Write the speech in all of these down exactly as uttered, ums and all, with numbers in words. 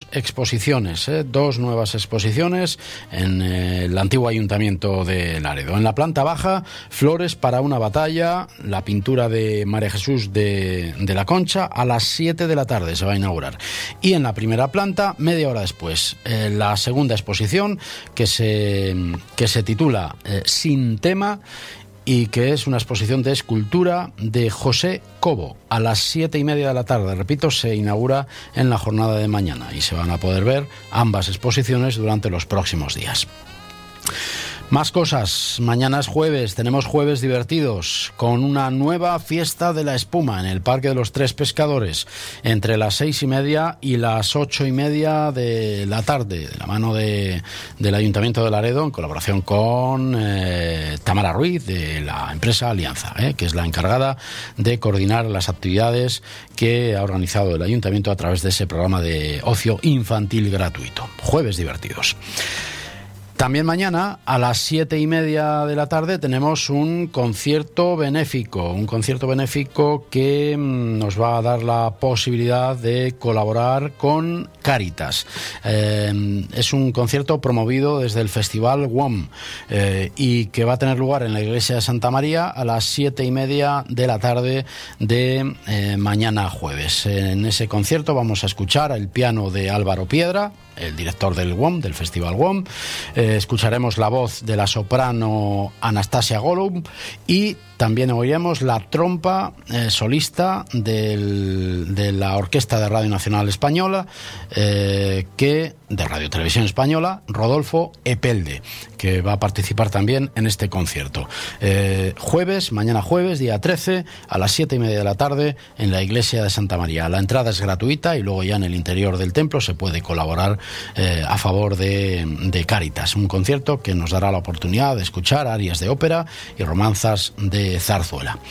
exposiciones, ¿eh? dos nuevas exposiciones en eh, el antiguo Ayuntamiento de Laredo. En la planta baja, Flores para una batalla, la pintura de María Jesús de, de la Concha, a las siete de la tarde se va a inaugurar. Y en la primera planta, media hora después, eh, la segunda exposición que se, que se titula eh, Sin tema, y que es una exposición de escultura de José Cobo. A las siete y media de la tarde, repito, se inaugura en la jornada de mañana y se van a poder ver ambas exposiciones durante los próximos días. Más cosas. Mañana es jueves, tenemos jueves divertidos con una nueva fiesta de la espuma en el Parque de los Tres Pescadores entre las seis y media y las ocho y media de la tarde, de la mano de, del Ayuntamiento de Laredo, en colaboración con eh, Tamara Ruiz de la empresa Alianza, eh, que es la encargada de coordinar las actividades que ha organizado el Ayuntamiento a través de ese programa de ocio infantil gratuito. Jueves divertidos. También mañana, a las siete y media de la tarde, tenemos un concierto benéfico, un concierto benéfico que nos va a dar la posibilidad de colaborar con Cáritas. Eh, es un concierto promovido desde el Festival W O M eh, y que va a tener lugar en la iglesia de Santa María a las siete y media de la tarde de eh, mañana jueves. En ese concierto vamos a escuchar el piano de Álvaro Piedra, el director del W O M, del Festival W O M. Eh, escucharemos la voz de la soprano Anastasia Golub y también oiremos la trompa eh, solista del, de la Orquesta de Radio Nacional Española, eh, que de Radio Televisión Española, Rodolfo Epelde, que va a participar también en este concierto. Eh, jueves, mañana jueves, día trece, a las siete y media de la tarde, en la iglesia de Santa María. La entrada es gratuita y luego ya en el interior del templo se puede colaborar eh, a favor de, de Cáritas. Un concierto que nos dará la oportunidad de escuchar arias de ópera y romanzas de zarzuela.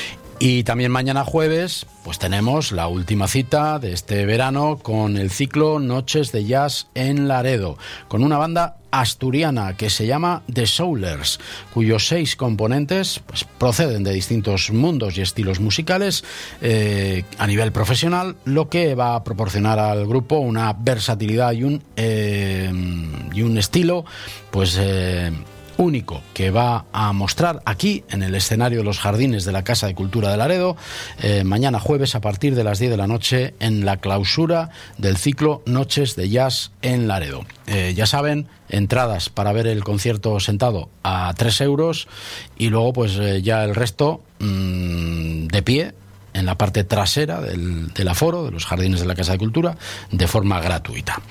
Y también mañana jueves, pues tenemos la última cita de este verano con el ciclo Noches de Jazz en Laredo, con una banda asturiana que se llama The Soulers, cuyos seis componentes pues, proceden de distintos mundos y estilos musicales eh, a nivel profesional, lo que va a proporcionar al grupo una versatilidad y un, eh, y un estilo pues eh, único que va a mostrar aquí en el escenario de los jardines de la Casa de Cultura de Laredo eh, mañana jueves a partir de las diez de la noche en la clausura del ciclo Noches de Jazz en Laredo. Eh, ya saben, entradas para ver el concierto sentado a tres euros y luego pues eh, ya el resto mmm, de pie en la parte trasera del, del aforo de los jardines de la Casa de Cultura de forma gratuita.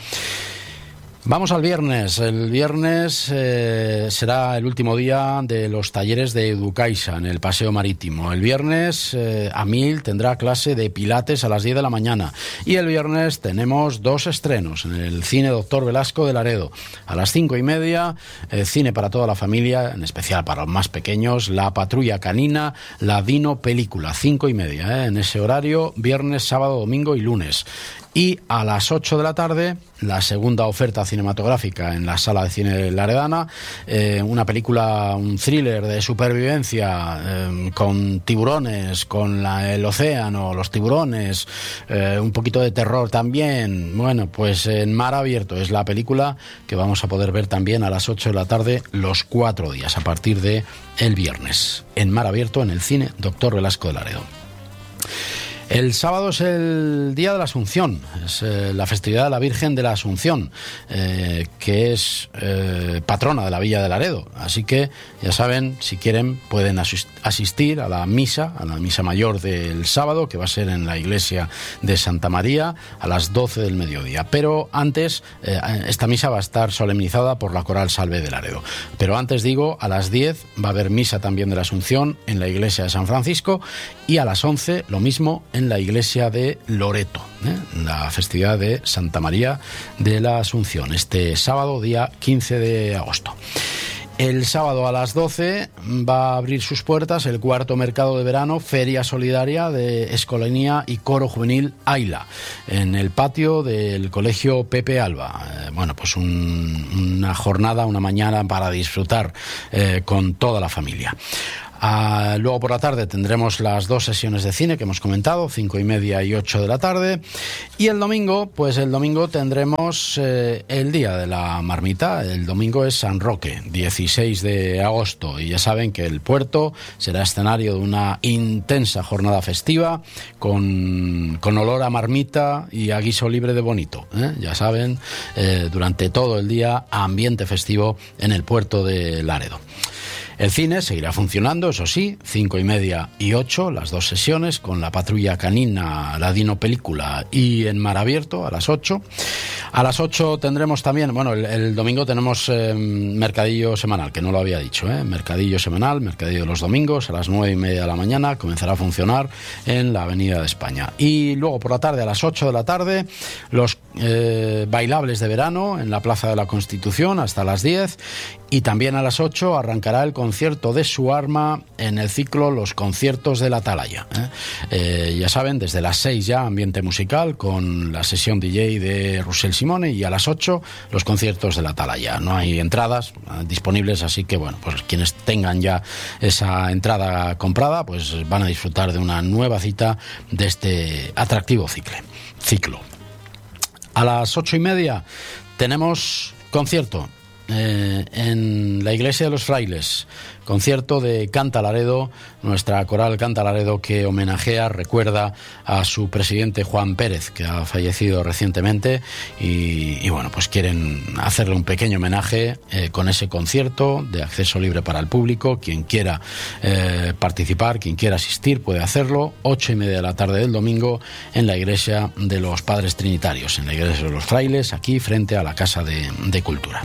Vamos al viernes. El viernes eh, será el último día de los talleres de Educaixa en el Paseo Marítimo. El viernes eh, Amil tendrá clase de pilates a las diez de la mañana. Y el viernes tenemos dos estrenos en el Cine Doctor Velasco de Laredo. A las cinco y media, eh, cine para toda la familia, en especial para los más pequeños, La Patrulla Canina, la Dino Película. Cinco y media, eh, en ese horario, viernes, sábado, domingo y lunes. Y a las ocho de la tarde, la segunda oferta cinematográfica en la Sala de Cine Laredana, eh, una película, un thriller de supervivencia eh, con tiburones, con la, el océano, los tiburones, eh, un poquito de terror también. Bueno, pues en Mar Abierto es la película que vamos a poder ver también a las ocho de la tarde los cuatro días, a partir de el viernes, en Mar Abierto, en el Cine Doctor Velasco de Laredo. El sábado es el Día de la Asunción, es eh, la festividad de la Virgen de la Asunción, eh, que es eh, patrona de la Villa de Laredo. Así que, ya saben, si quieren pueden asistir a la misa, a la misa mayor del sábado, que va a ser en la iglesia de Santa María a las doce del mediodía. Pero antes, eh, esta misa va a estar solemnizada por la Coral Salve de Laredo. Pero antes, digo, a las diez va a haber misa también de la Asunción en la iglesia de San Francisco y a las once lo mismo en la iglesia de Loreto, ¿eh? La festividad de Santa María de la Asunción, este sábado, día quince de agosto. El sábado a las doce va a abrir sus puertas el cuarto mercado de verano, Feria Solidaria de Escolanía y Coro Juvenil Aila, en el patio del Colegio Pepe Alba. Eh, bueno, pues un, una jornada, una mañana para disfrutar eh, con toda la familia. Ah, luego por la tarde tendremos las dos sesiones de cine que hemos comentado, cinco y media y ocho de la tarde. Y el domingo, pues el domingo tendremos eh, el Día de la Marmita. El domingo es San Roque, dieciséis de agosto. Y ya saben que el puerto será escenario de una intensa jornada festiva con, con olor a marmita y a guiso libre de bonito. ¿eh? Ya saben, eh, durante todo el día, ambiente festivo en el puerto de Laredo. El cine seguirá funcionando, eso sí, cinco y media y ocho, las dos sesiones, con La Patrulla Canina, la Dino Película y En Mar Abierto a las ocho. A las ocho tendremos también, bueno, el, el domingo tenemos eh, mercadillo semanal, que no lo había dicho, ¿eh? Mercadillo semanal, mercadillo de los domingos, a las nueve y media de la mañana, comenzará a funcionar en la Avenida de España. Y luego por la tarde, a las ocho de la tarde, los eh, bailables de verano en la Plaza de la Constitución hasta las diez. Y también a las ocho arrancará el concierto de Su Arma en el ciclo Los Conciertos de la Atalaya. ¿eh? Eh, ya saben, desde las seis ya ambiente musical con la sesión D J de Russell Simone, y a las ocho los conciertos de la Atalaya. No hay entradas eh, disponibles, así que bueno, pues quienes tengan ya esa entrada comprada, pues van a disfrutar de una nueva cita de este atractivo cicle, ciclo. A las ocho y media tenemos concierto Eh, en la Iglesia de los Frailes, concierto de Canta Laredo, nuestra coral Canta Laredo, que homenajea, recuerda a su presidente Juan Pérez, que ha fallecido recientemente, y, y bueno, pues quieren hacerle un pequeño homenaje eh, con ese concierto de acceso libre para el público. Quien quiera eh, participar, quien quiera asistir, puede hacerlo. Ocho y media de la tarde del domingo en la Iglesia de los Padres Trinitarios, en la Iglesia de los Frailes, aquí frente a la Casa de, de Cultura.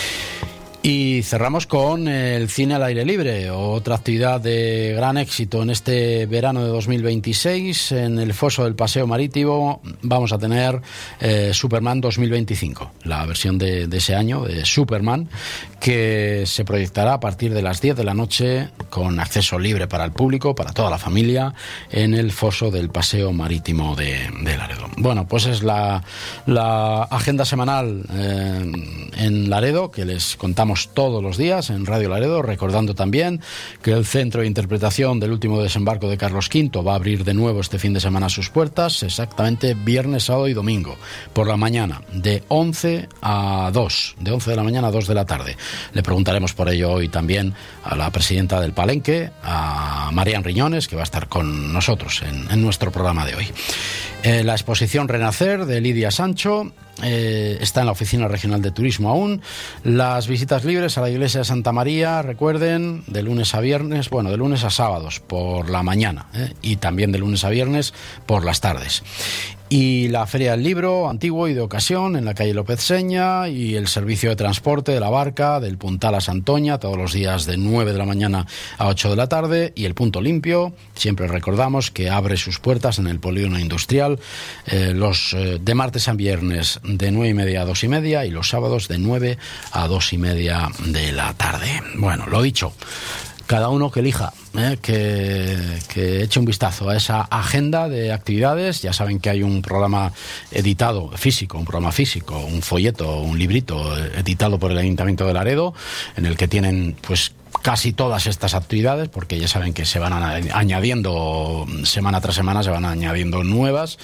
Y cerramos con el cine al aire libre, otra actividad de gran éxito en este verano de dos mil veintiséis. En el foso del Paseo Marítimo vamos a tener eh, Superman dos mil veinticinco, la versión de, de ese año de Superman, que se proyectará a partir de las diez de la noche con acceso libre para el público, para toda la familia, en el foso del Paseo Marítimo de, de Laredo. Bueno, pues es la, la agenda semanal eh, en Laredo, que les contamos todos los días en Radio Laredo, recordando también que el Centro de Interpretación del Último Desembarco de Carlos Quinto va a abrir de nuevo este fin de semana sus puertas, exactamente viernes, sábado y domingo, por la mañana, de once a dos, de once de la mañana a dos de la tarde. Le preguntaremos por ello hoy también a la presidenta del Palenque, a Marian Riñones, que va a estar con nosotros en, en nuestro programa de hoy. Eh, la exposición Renacer de Lidia Sancho eh, está en la Oficina Regional de Turismo aún. Las visitas libres a la Iglesia de Santa María, recuerden, de lunes a viernes, bueno, de lunes a sábados por la mañana, eh, y también de lunes a viernes por las tardes. Y la Feria del Libro Antiguo y de Ocasión en la calle López Seña, y el servicio de transporte de la barca del Puntal a Santoña todos los días de nueve de la mañana a ocho de la tarde, y el Punto Limpio, siempre recordamos que abre sus puertas en el polígono industrial eh, los eh, de martes a viernes de nueve y media a dos y media, y los sábados de nueve a dos y media de la tarde. Bueno, lo dicho, cada uno que elija, ¿eh? que, que eche un vistazo a esa agenda de actividades. Ya saben que hay un programa editado físico, un programa físico, un folleto, un librito editado por el Ayuntamiento de Laredo, en el que tienen pues casi todas estas actividades, porque ya saben que se van añadiendo semana tras semana, se van añadiendo nuevas,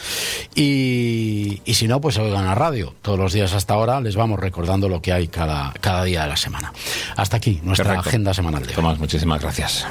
y, y si no, pues oigan la radio todos los días hasta ahora, les vamos recordando lo que hay cada, cada día de la semana. Hasta aquí nuestra Perfecto. Agenda semanal de hoy. Tomás, muchísimas gracias.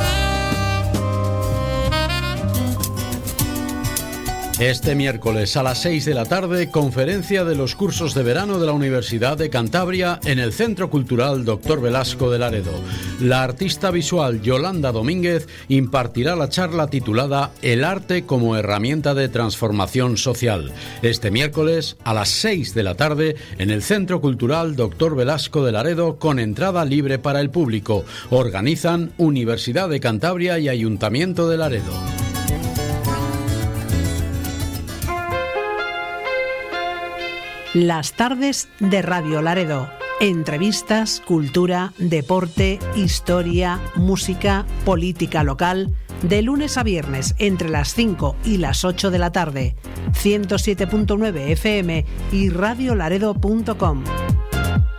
Este miércoles a las seis de la tarde, conferencia de los cursos de verano de la Universidad de Cantabria en el Centro Cultural Doctor Velasco de Laredo. La artista visual Yolanda Domínguez impartirá la charla titulada El arte como herramienta de transformación social. Este miércoles a las seis de la tarde en el Centro Cultural Doctor Velasco de Laredo, con entrada libre para el público. Organizan Universidad de Cantabria y Ayuntamiento de Laredo. Las tardes de Radio Laredo. Entrevistas, cultura, deporte, historia, música, política local. De lunes a viernes entre las cinco y las ocho de la tarde. ciento siete punto nueve F M y radio laredo punto com.